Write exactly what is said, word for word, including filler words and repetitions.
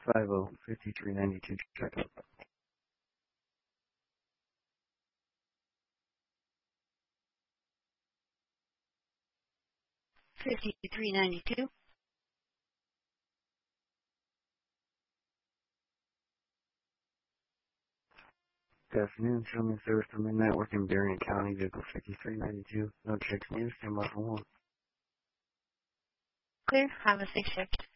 five zero, fifty-three ninety-two, check out. fifty-three ninety-two. Good afternoon, show me service to Midnight Work in Berrien County, vehicle fifty-three ninety-two. No checks needed, stand by for one. Clear. Have a safe shift.